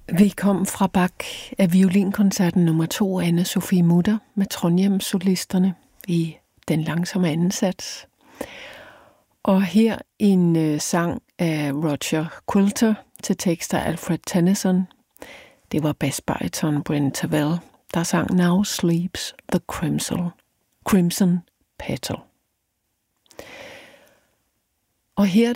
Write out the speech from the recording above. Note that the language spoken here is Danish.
Vi kom fra Bach af violinkoncerten nummer 2 af Anne-Sophie Mutter med Trondheim-solisterne i den langsomme anden sats. Og her en sang af Roger Quilter til tekster af Alfred Tennyson. Det var basbariton Bryn Terfel, der sang Now Sleeps the Crimson Petal. Og her